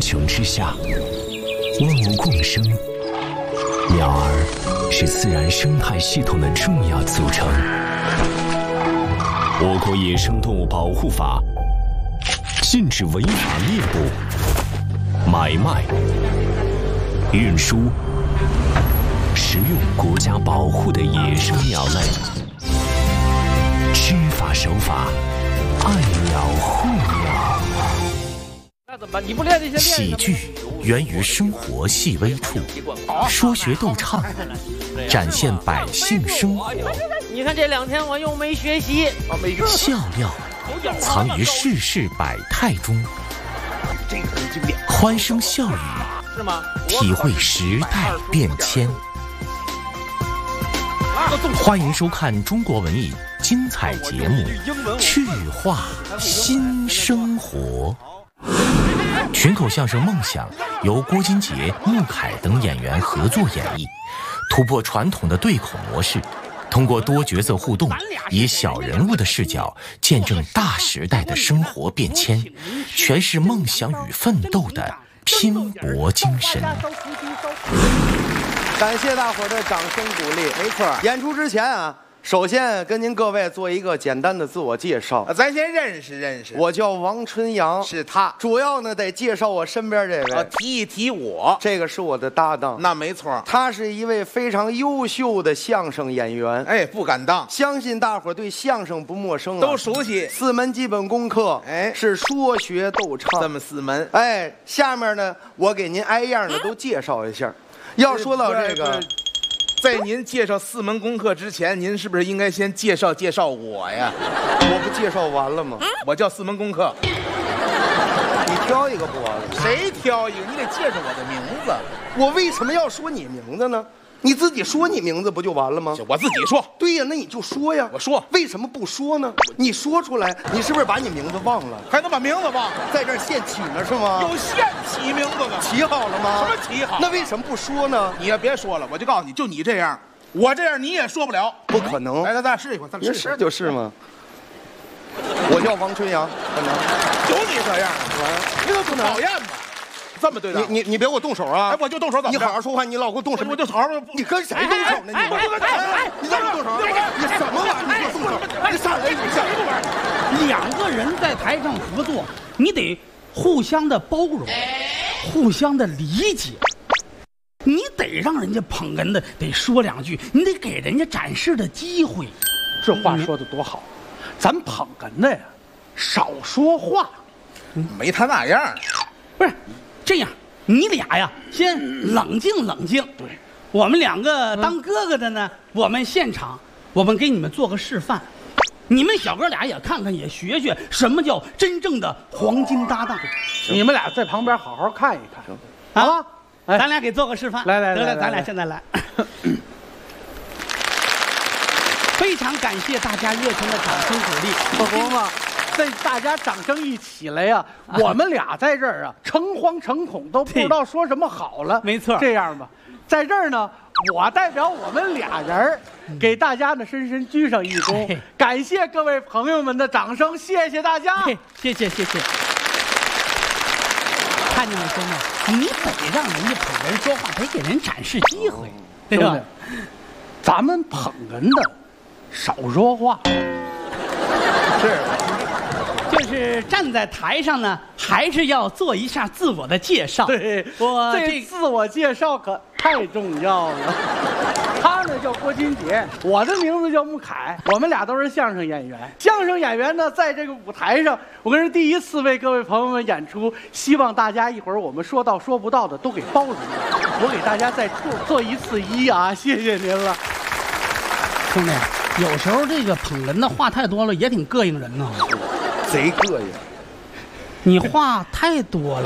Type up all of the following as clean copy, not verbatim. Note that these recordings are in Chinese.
穹之下，万物共生。鸟儿是自然生态系统的重要组成。我国野生动物保护法禁止违法猎捕、买卖、运输、食用国家保护的野生鸟类。知法守法，爱鸟护鸟。 那怎么办？你不练这些练？ 喜剧源于生活细微处，说学逗唱，展现百姓生活。 你看这2天我又没学习， 笑料藏于世事百态中，欢声笑语是吗？ 体会时代变迁。欢迎收看中国文艺精彩节目《趣话新生活》。群口相声《梦想》由郭金杰、穆凯等演员合作演绎，突破传统的对口模式，通过多角色互动，以小人物的视角见证大时代的生活变迁，诠释梦想与奋斗的拼搏精神。 感谢大伙儿的掌声鼓励。没错，演出之前啊，首先跟您各位做一个简单的自我介绍。 咱先认识认识。 我叫王春阳， 是他。 主要呢得介绍我身边这位。 提一提我， 这个是我的搭档。 那没错， 他是一位非常优秀的相声演员。 哎，不敢当。 相信大伙儿对相声不陌生啊， 都熟悉。 4门基本功课， 哎， 是说学逗唱， 这么4门。 哎，下面呢，我给您挨样的都介绍一下。要说到这个。 在您介绍4门功课之前，您是不是应该先介绍介绍我呀？ 我不介绍完了吗？ 我叫4门功课， 你挑一个不完了？ 谁挑一个？你得介绍我的名字。 我为什么要说你名字呢？你自己说你名字不就完了吗？ 我自己说。 对呀，那你就说呀。 我说。 为什么不说呢？你说出来，你是不是把你名字忘了？ 还能把名字忘了？ 在这儿现起呢是吗？ 有现起名字的。 起好了吗？ 什么起好？ 那为什么不说呢？ 你也别说了，我就告诉你，就你这样，我这样你也说不了。 不可能。 来，咱试一回，咱您试就是嘛。我叫王春阳，可能有你这样的，这不讨厌吗？这么对待你别给我动手啊！ 哎，我就动手怎么？ 你好好说话，你老给我动手， 我就好好。 你跟谁动手呢？你怎么动手？你什么玩意儿？你动手！你啥人？你 2个人在台上合作，你得互相的包容，互相的理解。你得让人家捧哏的得说2句，你得给人家展示的机会。 这话说的多好，咱捧哏的呀，少说话。 没他那样。 不是。这样，你俩呀，先冷静冷静。对，我们2个当哥哥的呢，我们现场，我们给你们做个示范，你们小哥俩也看看，也学学什么叫真正的黄金搭档。 你们俩在旁边好好看一看，啊， 咱俩给做个示范。 来， 得了，咱俩现在来。非常感谢大家热情的掌声鼓励， 可不嘛。这大家掌声一起来呀，我们俩在这儿啊，诚惶诚恐，都不知道说什么好了。 没错， 这样吧，在这儿呢，我代表我们俩人给大家呢深深鞠上一躬，感谢各位朋友们的掌声，谢谢大家， 谢谢。看见没，兄弟，你得让人家捧人说话，得给人展示机会，对吧？ 咱们捧哏的少说话， 是。 就是站在台上呢，还是要做一下自我的介绍。 对，这自我介绍可太重要了。他呢叫郭金杰，我的名字叫穆凯，我们俩都是相声演员。相声演员呢，在这个舞台上，我跟人第一次为各位朋友们演出，希望大家一会儿我们说到说不到的都给包容了。我给大家再做一次揖啊，谢谢您了， 兄弟。有时候这个捧哏的话太多了，也挺膈应人呢。 贼膈应， 你话太多了。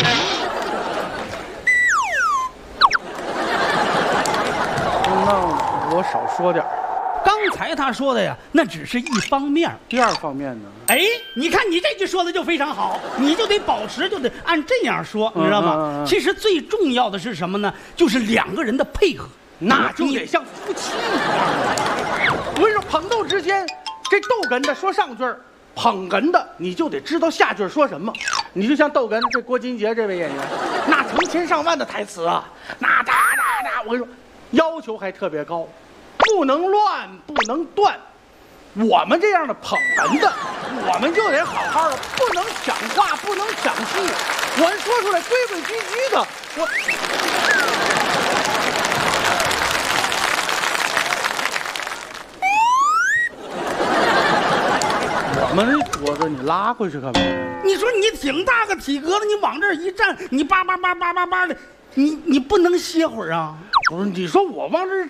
那我少说点。 刚才他说的呀，那只是一方面。 第2方面呢？ 哎，你看你这句说的就非常好，你就得保持，就得按这样说，你知道吗？其实最重要的是什么呢？就是2个人的配合， 那就得像夫妻一样。我跟你说，捧逗之间，这逗哏的说上句儿， 捧哏的你就得知道下句说什么。你就像逗哏这郭金杰这位演员，那成千上万的台词啊，那哒，我跟你说，要求还特别高，不能乱，不能断。我们这样的捧哏的，我们就得好好的，不能抢话，不能抢戏，我说出来规规矩矩的。我们这桌子你拉回去干嘛？ 你说你挺大个体格子，你往这儿一站，你叭叭叭叭叭叭的，你不能歇会儿啊？ 不是，你说我往这儿